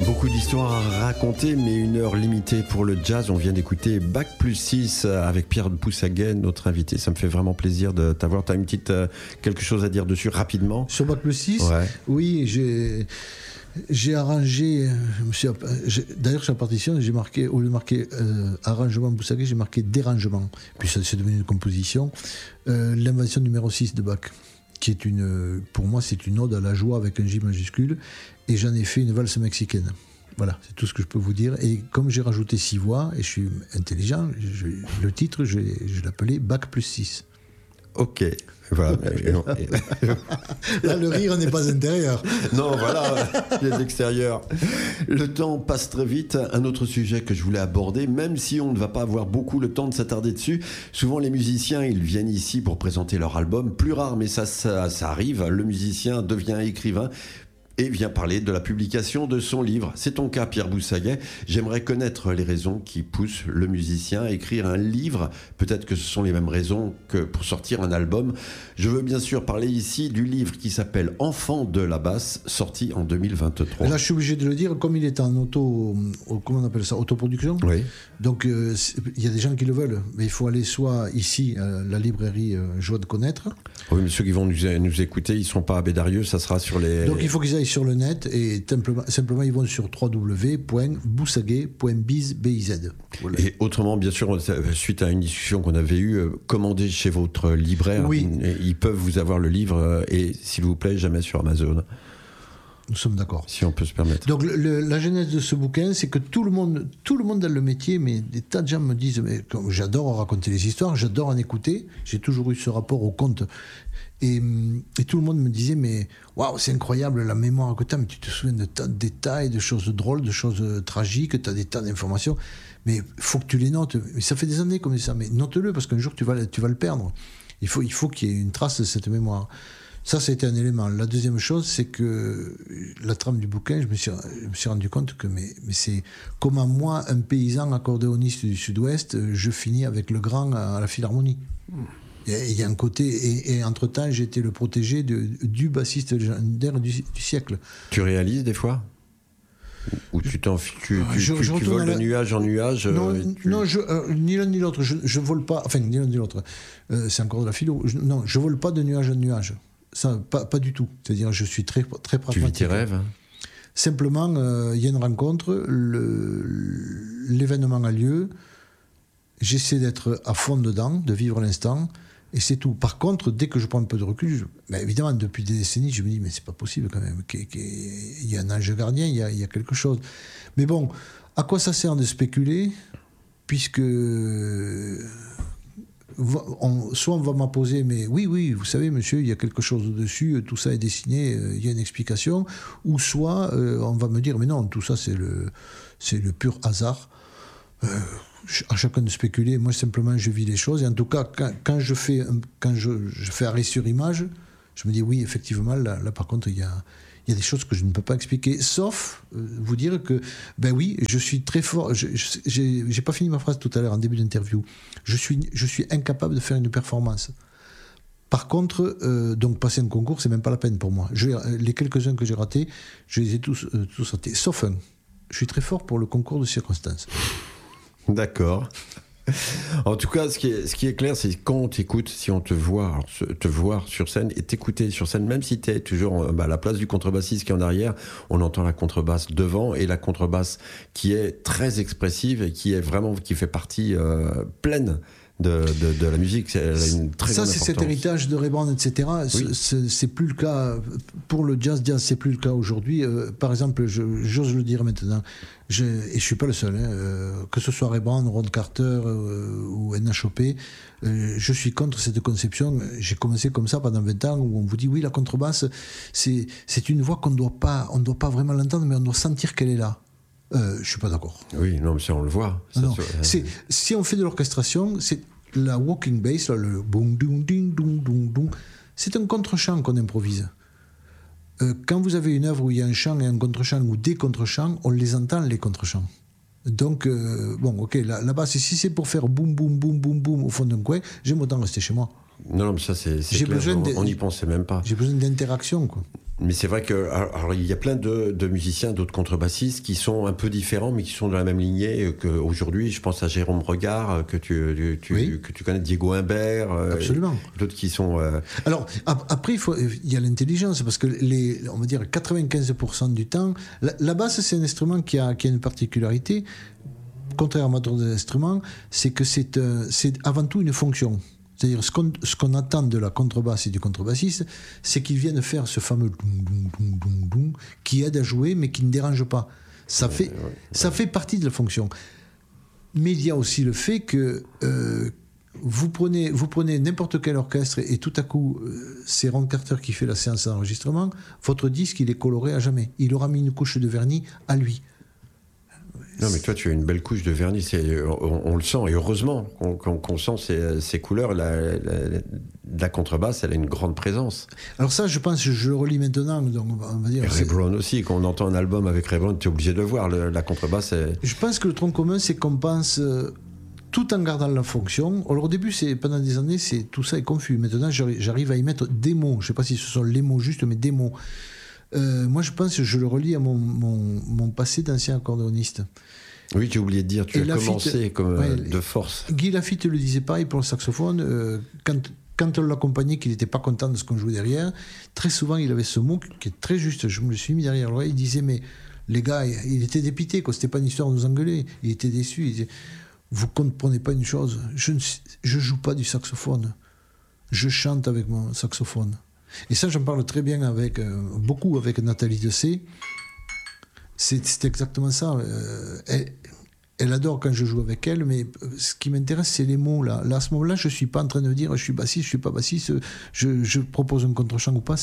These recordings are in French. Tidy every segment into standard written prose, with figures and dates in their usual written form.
Beaucoup d'histoires à raconter, mais une heure limitée pour le jazz. On vient d'écouter Bac plus 6 avec Pierre Boussaguet, notre invité. Ça me fait vraiment plaisir de t'avoir. Tu as quelque chose à dire dessus rapidement? Sur Bac plus 6, ouais. Oui, j'ai arrangé. D'ailleurs, sur la partition, j'ai marqué, au lieu de marquer arrangement Boussaguet, j'ai marqué dérangement. Puis ça, c'est devenu une composition. L'invention numéro 6 de Bach, qui est pour moi, c'est une ode à la joie avec un J majuscule. Et j'en ai fait une valse mexicaine. Voilà, c'est tout ce que je peux vous dire. Et comme j'ai rajouté 6 voix, et je suis intelligent, le titre, je l'appelais Bac plus 6. Ok. Voilà. Là, le rire n'est pas intérieur. Non, voilà, il est extérieur. Le temps passe très vite. Un autre sujet que je voulais aborder, même si on ne va pas avoir beaucoup le temps de s'attarder dessus, souvent les musiciens, ils viennent ici pour présenter leur album. Plus rare, mais ça arrive. Le musicien devient écrivain et vient parler de la publication de son livre. C'est ton cas, Pierre Boussaguet. J'aimerais connaître les raisons qui poussent le musicien à écrire un livre. Peut-être que ce sont les mêmes raisons que pour sortir un album. Je veux bien sûr parler ici du livre qui s'appelle Enfant de la basse, sorti en 2023. Là, je suis obligé de le dire, comme il est en comment on appelle ça, autoproduction. Oui. Donc, il y a des gens qui le veulent, mais il faut aller soit ici, à la librairie Joie de connaître. Oui, mais ceux qui vont nous écouter, ils ne sont pas à Bédarieux, ça sera sur les... Donc, il faut qu'ils aillent sur le net et simplement ils vont sur www.boussaguet.biz. Voilà. Et autrement, bien sûr, suite à une discussion qu'on avait eue, commandez chez votre libraire. Oui. Ils peuvent vous avoir le livre et, s'il vous plaît, jamais sur Amazon. Nous sommes d'accord. Si on peut se permettre. Donc la genèse de ce bouquin, c'est que tout le monde dans le métier, mais des tas de gens me disent, mais j'adore raconter les histoires, j'adore en écouter, j'ai toujours eu ce rapport au conte. Et tout le monde me disait, mais waouh, c'est incroyable la mémoire que tu as, mais tu te souviens de tas de détails, de choses drôles, de choses tragiques, tu as des tas d'informations, mais il faut que tu les notes. Mais ça fait des années comme ça, mais note-le, parce qu'un jour tu vas le perdre. Il faut qu'il y ait une trace de cette mémoire. Ça a été un élément. La deuxième chose, c'est que la trame du bouquin, je me suis rendu compte que mais c'est comment moi, un paysan accordéoniste du Sud-Ouest, je finis avec le grand à la Philharmonie. Il y a un côté... Et entre-temps, j'ai été le protégé du bassiste légendaire du siècle. Tu réalises des fois ? Ou tu voles de nuage en nuage? Non, ni l'un ni l'autre. Je vole pas... Enfin, ni l'un ni l'autre. C'est encore de la philo. Non, je vole pas de nuage en nuage. Ça, pas du tout. C'est-à-dire, je suis très, très pragmatique. Tu vis tes rêves, hein. Simplement, il y a une rencontre, l'événement a lieu, j'essaie d'être à fond dedans, de vivre l'instant, et c'est tout. Par contre, dès que je prends un peu de recul, évidemment, depuis des décennies, je me dis, mais c'est pas possible quand même. Il y a un ange gardien, il y a quelque chose. Mais bon, à quoi ça sert de spéculer, puisque... soit on va m'apposer, mais oui, vous savez, monsieur, il y a quelque chose au-dessus, tout ça est dessiné, il y a une explication, ou soit on va me dire, mais non, tout ça c'est le pur hasard. À chacun de spéculer, moi simplement je vis les choses, et en tout cas, quand je fais arrêt sur image, je me dis, oui, effectivement, là par contre, il y a des choses que je ne peux pas expliquer, sauf vous dire que, oui, je suis très fort. J'ai pas fini ma phrase tout à l'heure en début d'interview. Je suis incapable de faire une performance. Par contre, donc passer un concours, c'est même pas la peine pour moi. Les quelques-uns que j'ai ratés, je les ai tous ratés, sauf un. Je suis très fort pour le concours de circonstances. D'accord. En tout cas, ce qui est clair, c'est quand on t'écoute, si on te voit, te voir sur scène et t'écouter sur scène, même si t'es toujours à la place du contrebassiste qui est en arrière, on entend la contrebasse devant, et la contrebasse qui est très expressive et qui fait partie pleine de la musique. Elle a une très grande c'est importance. cet héritage de Ray Brown, etc. Oui. C'est plus le cas pour le jazz, c'est plus le cas aujourd'hui. Par exemple, j'ose le dire maintenant, et je suis pas le seul, que ce soit Ray Brown, Ron Carter ou NHOP, je suis contre cette conception. J'ai commencé comme ça pendant 20 ans, où on vous dit, oui, la contrebasse, c'est une voix qu'on ne doit pas vraiment l'entendre, mais on doit sentir qu'elle est là. Je suis pas d'accord. Oui, non, mais ça, on le voit. Non, si on fait de l'orchestration, c'est la walking bass, là, le boum, ding, ding, ding, ding, ding, c'est un contre-champ qu'on improvise. Quand vous avez une œuvre où il y a un chant et un contre-champ, ou des contre-champs, on les entend, les contre-champs. Donc, ok, la basse, si c'est pour faire boum, boum, boum, boum, boum au fond d'un coin, j'aime autant rester chez moi. Non, mais ça, c'est clair. On n'y pensait même pas. J'ai besoin d'interaction, quoi. Mais c'est vrai que alors, il y a plein de musiciens, d'autres contrebassistes qui sont un peu différents, mais qui sont dans la même lignée qu'aujourd'hui. Je pense à Jérôme Regard, que tu connais, Diego Imbert. Absolument. D'autres qui sont... Alors, après, il y a l'intelligence, parce que on va dire 95% du temps, la basse, c'est un instrument qui a une particularité, contrairement à d'autres instruments, c'est que c'est avant tout une fonction. C'est-à-dire, ce qu'on attend de la contrebasse et du contrebassiste, c'est qu'ils viennent faire ce fameux doum qui aide à jouer, mais qui ne dérange pas. Ça fait partie de la fonction. Mais il y a aussi le fait que vous prenez n'importe quel orchestre et tout à coup, c'est Ron Carter qui fait la séance d'enregistrement, votre disque, il est coloré à jamais. Il aura mis une couche de vernis à lui. Non, mais toi, tu as une belle couche de vernis. On le sent, et heureusement qu'on sent ces couleurs. La contrebasse, elle a une grande présence. Alors ça, je pense, je le relis maintenant. Donc on va dire, Ray Brown aussi, quand on entend un album avec Ray Brown, tu es obligé de le voir. La contrebasse, je pense que le tronc commun, c'est qu'on pense tout en gardant la fonction. Alors au début, pendant des années, tout ça est confus. Maintenant, j'arrive à y mettre des mots. Je ne sais pas si ce sont les mots justes, mais des mots. Moi, je pense que je le relie à mon passé d'ancien accordéoniste. Oui, j'ai oublié de dire, tu as commencé de force. Guy Lafitte le disait pareil pour le saxophone. Quand on l'accompagnait, qu'il n'était pas content de ce qu'on jouait derrière, très souvent, il avait ce mot qui est très juste. Je me le suis mis derrière l'oreille. Il disait, mais les gars, il était dépité, quoi. C'était pas une histoire de nous engueuler. Il était déçu. Il disait, vous comprenez pas une chose, je joue pas du saxophone. Je chante avec mon saxophone. Et ça, j'en parle très bien beaucoup avec Nathalie Dessay. C'est exactement ça. Elle adore quand je joue avec elle, mais ce qui m'intéresse, c'est les mots. Là, à ce moment-là, je ne suis pas en train de dire je suis bassiste, je ne suis pas bassiste, je propose un contre-champ ou pas.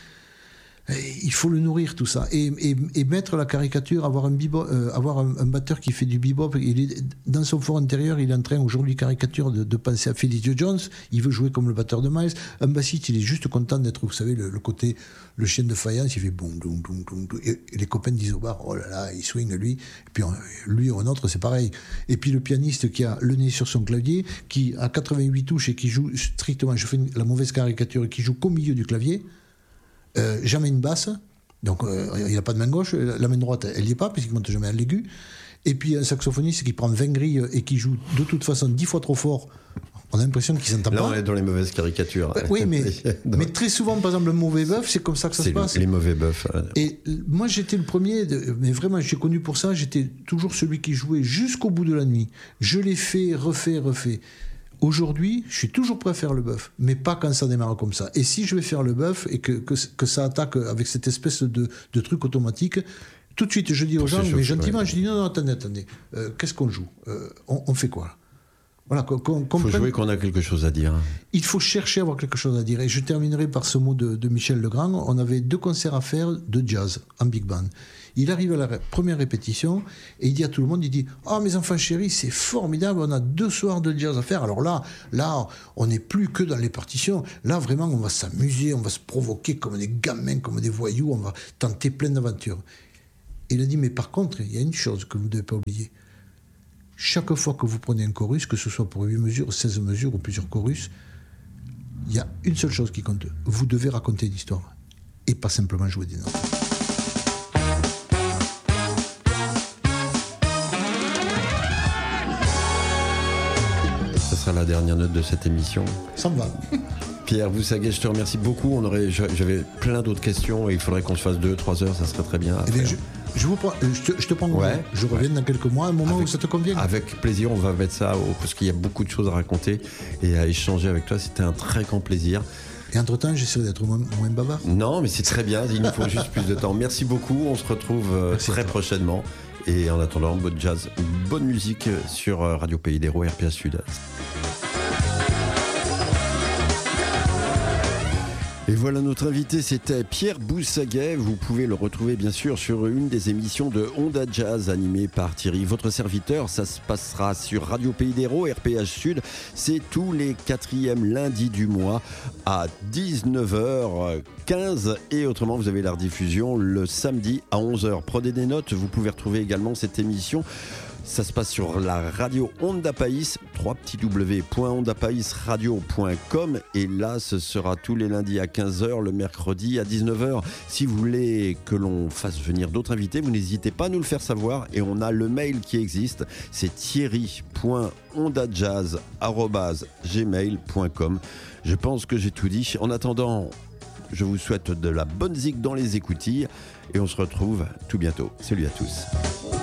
Il faut le nourrir, tout ça. Et mettre la caricature, avoir un batteur qui fait du bebop, dans son fort intérieur, il est en train, aujourd'hui, caricature de penser à Philly Joe Jones, il veut jouer comme le batteur de Miles. Un bassiste, il est juste content d'être, vous savez, le côté, le chien de faïence, il fait boum, boum, boum, boum. Et les copains disent au bar, oh là là, il swing lui. Et puis lui, un autre, c'est pareil. Et puis le pianiste qui a le nez sur son clavier, qui a 88 touches et qui joue strictement, je fais la mauvaise caricature, et qui joue qu'au milieu du clavier. Jamais une basse, donc il n'a pas de main gauche, la main droite elle n'y est pas puisqu'il ne monte jamais à l'aigu, et puis un saxophoniste qui prend 20 grilles et qui joue de toute façon 10 fois trop fort, on a l'impression qu'il s'entend pas. Là on est dans les mauvaises caricatures. Oui, mais très souvent, par exemple, le mauvais bœuf, c'est comme ça que ça se passe. Les mauvais bœufs. Et moi j'étais le premier, mais vraiment j'ai connu pour ça, j'étais toujours celui qui jouait jusqu'au bout de la nuit. Je l'ai fait, refait. Aujourd'hui, je suis toujours prêt à faire le bœuf, mais pas quand ça démarre comme ça. Et si je vais faire le bœuf et que ça attaque avec cette espèce de truc automatique, tout de suite je dis aux gens, mais gentiment, je dis non, attendez, qu'est-ce qu'on joue, on fait quoi? Voilà, il faut jouer qu'on a quelque chose à dire. Il faut chercher à avoir quelque chose à dire. Et je terminerai par ce mot de Michel Legrand. On avait 2 concerts à faire de jazz en big band. Il arrive à la première répétition et il dit à tout le monde, il dit « Ah, mes enfants chéris, c'est formidable, on a 2 soirs de jazz à faire. Alors là, on n'est plus que dans les partitions. Là, vraiment, on va s'amuser, on va se provoquer comme des gamins, comme des voyous, on va tenter plein d'aventures. » Et il a dit « Mais par contre, il y a une chose que vous ne devez pas oublier. Chaque fois que vous prenez un chorus, que ce soit pour 8 mesures, 16 mesures ou plusieurs chorus, il y a une seule chose qui compte. Vous devez raconter une histoire et pas simplement jouer des notes. » Ce sera la dernière note de cette émission. Ça me va. Pierre Boussaguet, je te remercie beaucoup. J'avais plein d'autres questions et il faudrait qu'on se fasse 2-3 heures, ça serait très bien. Je te prends. Ouais, je reviens dans quelques mois, un moment où ça te convient. Avec plaisir, on va mettre ça, parce qu'il y a beaucoup de choses à raconter et à échanger avec toi. C'était un très grand plaisir. Et entre-temps, j'essaierai d'être moins bavard. Non, mais c'est très bien, il nous faut juste plus de temps. Merci beaucoup, on se retrouve très prochainement. Et en attendant, bonne jazz, bonne musique sur Radio Pays d'Hérault, RPA Sud. Et voilà, notre invité, c'était Pierre Boussaguet. Vous pouvez le retrouver bien sûr sur une des émissions de Onda Jazz animée par Thierry, votre serviteur. Ça se passera sur Radio Pays d'Hérault, RPH Sud. C'est tous les 4e lundis du mois à 19h15. Et autrement, vous avez la rediffusion le samedi à 11h. Prenez des notes. Vous pouvez retrouver également cette émission Ça se passe sur la radio Onda País, www.ondapaisradio.com. Et là, ce sera tous les lundis à 15h, le mercredi à 19h. Si vous voulez que l'on fasse venir d'autres invités, vous n'hésitez pas à nous le faire savoir. Et on a le mail qui existe, c'est thierry.ondajazz@gmail.com. Je pense que j'ai tout dit. En attendant, je vous souhaite de la bonne zik dans les écoutilles. Et on se retrouve tout bientôt. Salut à tous.